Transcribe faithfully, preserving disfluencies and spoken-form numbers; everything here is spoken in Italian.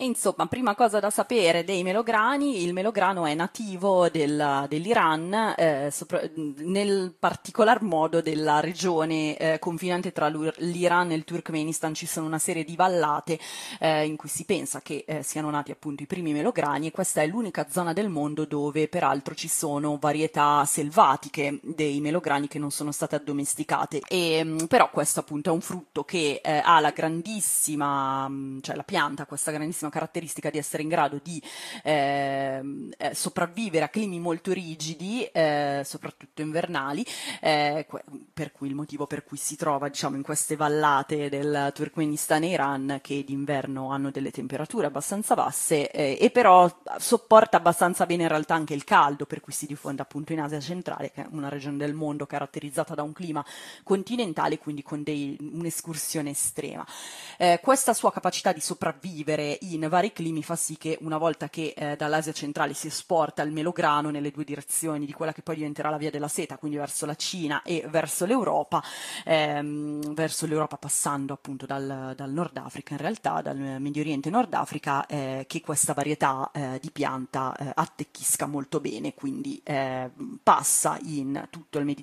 E insomma, prima cosa da sapere dei melograni: il melograno è nativo del- dell'Iran, eh, sopra- nel particolar modo della regione eh, confinante tra l'Ur- l'Iran e il Turkmenistan. Ci sono una serie di vallate eh, in cui si pensa che eh, siano nati appunto i primi melograni, e questa è l'unica zona del mondo dove peraltro ci sono varietà selvatiche dei melograni che non sono state addomesticate. E, mh, però questo appunto è un frutto che eh, ha la grandissima, mh, cioè la pianta ha questa grandissima caratteristica di essere in grado di ehm, eh, sopravvivere a climi molto rigidi, eh, soprattutto invernali, eh, que- per cui il motivo per cui si trova, diciamo, in queste vallate del Turkmenistan e Iran, che d'inverno hanno delle temperature abbastanza basse, eh, e però sopporta abbastanza bene in realtà anche il caldo, per cui si diffonde appunto in Asia centrale, che è una regione del mondo caratterizzata da un clima continentale, quindi con dei- un'escursione estrema. Eh, questa sua capacità di sopravvivere in vari climi fa sì che, una volta che eh, dall'Asia centrale si esporta il melograno nelle due direzioni di quella che poi diventerà la via della seta, quindi verso la Cina e verso l'Europa, ehm, verso l'Europa passando appunto dal, dal Nord Africa, in realtà dal Medio Oriente e Nord Africa, eh, che questa varietà eh, di pianta eh, attecchisca molto bene, quindi eh, passa in tutto il Mediterraneo